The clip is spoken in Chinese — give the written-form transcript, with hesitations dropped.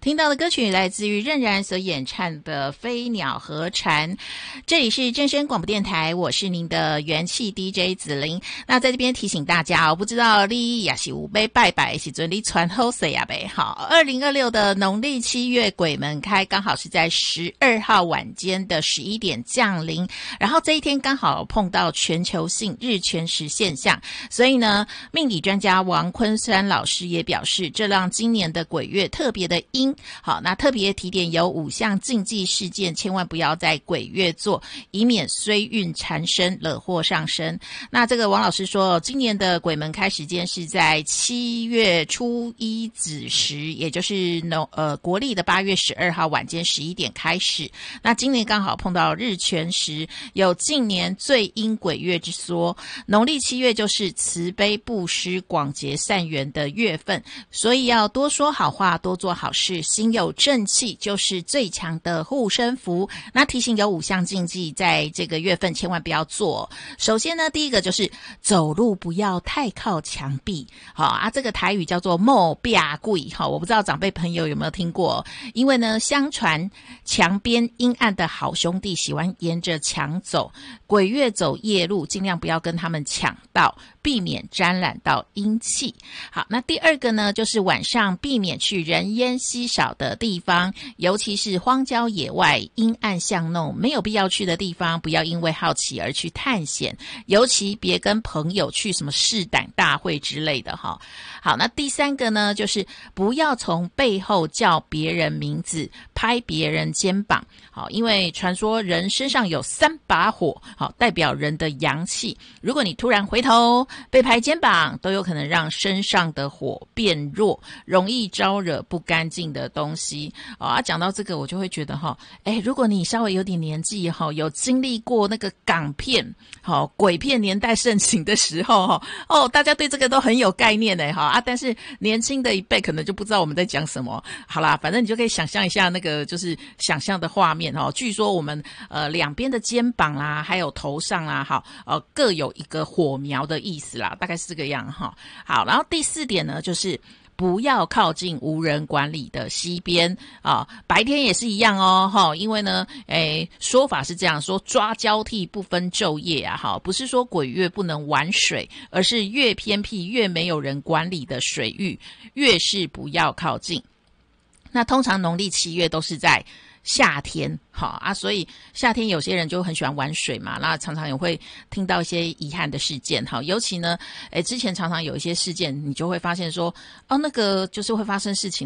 听到的歌曲来自于任然所演唱的《飞鸟和蝉》。这里是正声广播电台，我是您的元气 DJ 子玲。那在这边提醒大家，我不知道你也是有被拜拜时阵你传好谁呀呗？好，2026的农历7月鬼门开，刚好是在12号晚间的11点降临，然后这一天刚好碰到全球性日全食现象，所以呢，命理专家王昆山老师也表示，这让今年的鬼月特别的阴。好，那特别提点有5项禁忌事件，千万不要在鬼月做，以免衰运缠身，惹祸上身。那这个王老师说，今年的鬼门开时间是在7月初1子时，也就是国历的8月12号晚间11点开始。那今年刚好碰到日全食，有近年最阴鬼月之说。农历7月就是慈悲布施、广结善缘的月份，所以要多说好话，多做好事。心有正气就是最强的护身符。那提醒有5项禁忌，在这个月份千万不要做。首先呢，第一个就是走路不要太靠墙壁。好啊，这个台语叫做莫壁鬼。好，我不知道长辈朋友有没有听过。因为呢，相传墙边阴暗的好兄弟喜欢沿着墙走，鬼月走夜路，尽量不要跟他们抢道，避免沾染到阴气。好，那第二个呢，就是晚上避免去人烟稀少的地方，尤其是荒郊野外、阴暗巷弄，没有必要去的地方，不要因为好奇而去探险，尤其别跟朋友去什么试胆大会之类的哈。好，那第三个呢，就是不要从背后叫别人名字，拍别人肩膀。好，因为传说人身上有3把火，好，代表人的阳气。如果你突然回头被拍肩膀，都有可能让身上的火变弱，容易招惹不干净的东西。讲到这个，我就会觉得如果你稍微有点年纪有经历过那个港片鬼片年代盛行的时候大家对这个都很有概念但是年轻的一辈可能就不知道我们在讲什么。好啦，反正你就可以想象一下那个就是想象的画面据说我们两边的肩膀啦，还有头上啦各有一个火苗的意思啦，大概是这个样好，然后第4点呢，就是不要靠近无人管理的溪边白天也是一样因为呢说法是这样说，抓交替不分昼夜不是说鬼月不能玩水，而是越偏僻越没有人管理的水域越是不要靠近。那通常农历7月都是在夏天所以夏天有些人就很喜欢玩水嘛，那常常也会听到一些遗憾的事件尤其呢之前常常有一些事件，你就会发现说那个就是会发生事情